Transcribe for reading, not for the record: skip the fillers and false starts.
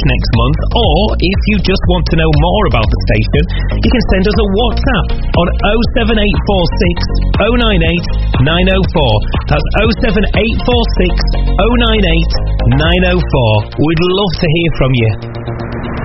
next month, or if you just want to know more about the station, you can send us a WhatsApp on 07846 098 904. That's 07846 098 904. We'd love to hear from you.